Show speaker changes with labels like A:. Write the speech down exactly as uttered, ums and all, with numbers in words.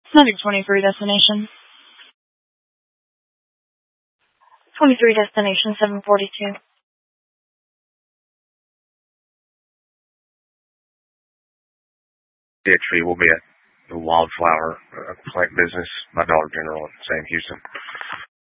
A: Medic twenty-three destination. twenty-three destination, seven forty-two.
B: D X V will be at the Wildflower uh, Plant Business, my Dollar General in Sam Houston.